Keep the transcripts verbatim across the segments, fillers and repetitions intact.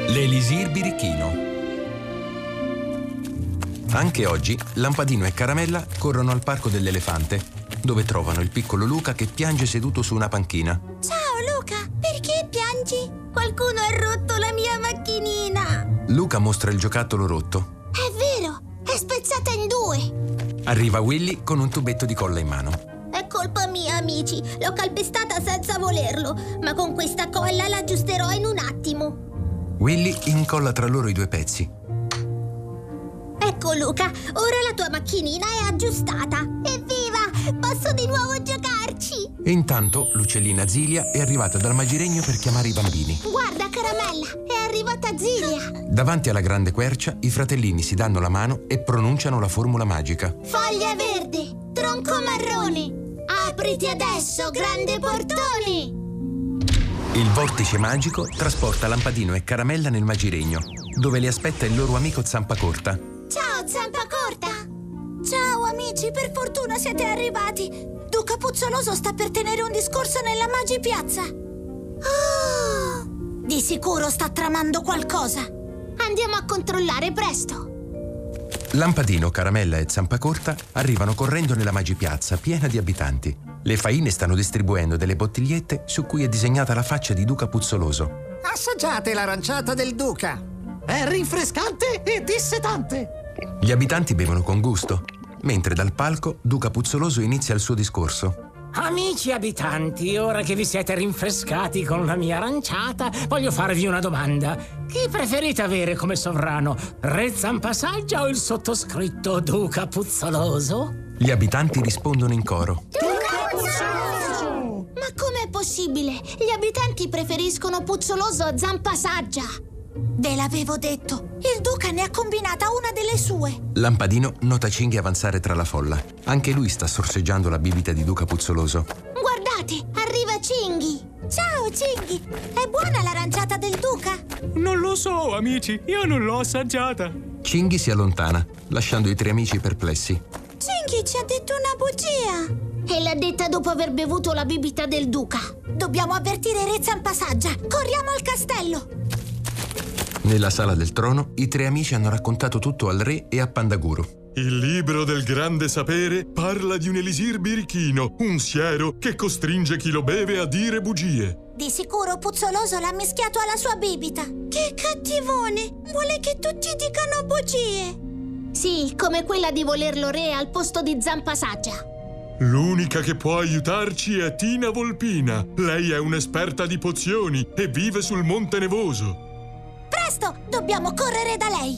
L'Elisir birichino. Anche oggi Lampadino e Caramella corrono al parco dell'elefante, dove trovano il piccolo Luca che piange seduto su una panchina. Ciao Luca, perché piangi? Qualcuno ha rotto la mia macchinina. Luca mostra il giocattolo rotto. È vero, è spezzata in due. Arriva Willy con un tubetto di colla in mano. È colpa mia, amici. L'ho calpestata senza volerlo, ma con questa colla la aggiusterò in un attimo. Willy incolla tra loro i due pezzi. Ecco Luca, ora la tua macchinina è aggiustata. Evviva! Posso di nuovo giocarci! E intanto l'uccellina Zilia è arrivata dal magiregno per chiamare i bambini. Guarda Caramella, è arrivata Zilia. Davanti alla grande quercia i fratellini si danno la mano e pronunciano la formula magica. Foglia verde, tronco marrone. Apriti adesso, grande portone! Il vortice magico trasporta Lampadino e Caramella nel magiregno, dove li aspetta il loro amico Zampacorta. Ciao Zampacorta! Ciao amici, per fortuna siete arrivati. Duca Puzzoloso sta per tenere un discorso nella Magi Piazza. Oh! Di sicuro sta tramando qualcosa. Andiamo a controllare presto. Lampadino, Caramella e Zampacorta arrivano correndo nella Magi Piazza piena di abitanti. Le faine stanno distribuendo delle bottigliette su cui è disegnata la faccia di Duca Puzzoloso. Assaggiate l'aranciata del Duca! È rinfrescante e dissetante! Gli abitanti bevono con gusto, mentre dal palco Duca Puzzoloso inizia il suo discorso. Amici abitanti, ora che vi siete rinfrescati con la mia aranciata, voglio farvi una domanda. Chi preferite avere come sovrano? Re Zampasaggia o il sottoscritto Duca Puzzoloso? Gli abitanti rispondono in coro. Duca Puzzoloso! Ma com'è possibile? Gli abitanti preferiscono Puzzoloso a Zampasaggia. Ve l'avevo detto, il Duca ne ha combinata una delle sue. Lampadino nota Cinghi avanzare tra la folla. Anche lui sta sorseggiando la bibita di Duca Puzzoloso. Guardate, arriva Cinghi. Ciao Cinghi, è buona l'aranciata del Duca? Non lo so, amici, io non l'ho assaggiata. Cinghi si allontana, lasciando i tre amici perplessi. Cinghi ci ha detto una bugia. E l'ha detta dopo aver bevuto la bibita del Duca. Dobbiamo avvertire Re Zampasaggia. Corriamo al castello. Nella sala del trono, i tre amici hanno raccontato tutto al re e a Pandaguro. Il libro del grande sapere parla di un elisir birichino, un siero che costringe chi lo beve a dire bugie. Di sicuro Puzzoloso l'ha mischiato alla sua bibita. Che cattivone! Vuole che tutti dicano bugie. Sì, come quella di volerlo re al posto di Zampasaggia. L'unica che può aiutarci è Tina Volpina. Lei è un'esperta di pozioni e vive sul Monte Nevoso. Presto! Dobbiamo correre da lei!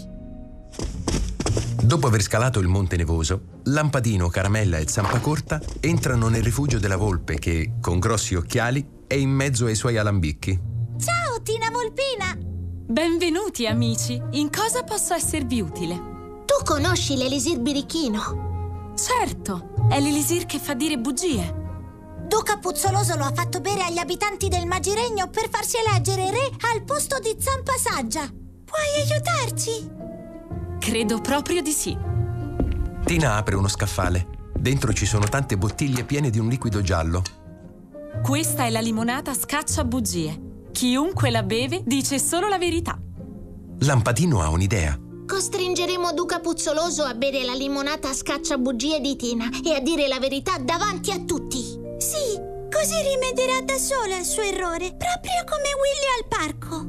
Dopo aver scalato il Monte Nevoso, Lampadino, Caramella e Zampacorta entrano nel rifugio della volpe che, con grossi occhiali, è in mezzo ai suoi alambicchi. Ciao, Tina Volpina! Benvenuti, amici! In cosa posso esservi utile? Tu conosci l'Elisir birichino? Certo! È l'Elisir che fa dire bugie. Duca Puzzoloso lo ha fatto bere agli abitanti del Magiregno per farsi eleggere re al posto di Zampasaggia. Puoi aiutarci? Credo proprio di sì. Tina apre uno scaffale. Dentro ci sono tante bottiglie piene di un liquido giallo. Questa è la limonata scaccia bugie. Chiunque la beve dice solo la verità. Lampadino ha un'idea. Costringeremo Duca Puzzoloso a bere la limonata scacciabugie di Tina e a dire la verità davanti a tutti. Sì, così rimedierà da sola al suo errore, proprio come Willy al parco.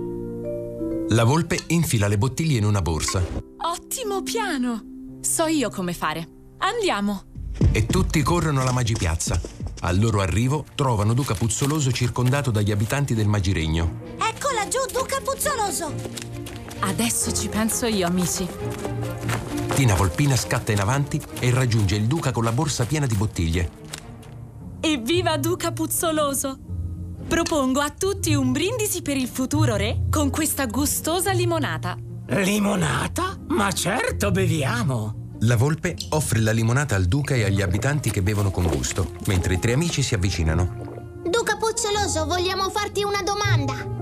La volpe infila le bottiglie in una borsa. Ottimo piano! So io come fare. Andiamo! E tutti corrono alla Magi Piazza. Al loro arrivo trovano Duca Puzzoloso circondato dagli abitanti del Magiregno. Ecco laggiù Duca Puzzoloso! Adesso ci penso io, amici. Tina Volpina scatta in avanti e raggiunge il Duca con la borsa piena di bottiglie. Evviva Duca Puzzoloso! Propongo a tutti un brindisi per il futuro re con questa gustosa limonata. Limonata? Ma certo, beviamo! La volpe offre la limonata al Duca e agli abitanti che bevono con gusto, mentre i tre amici si avvicinano. Duca Puzzoloso, vogliamo farti una domanda.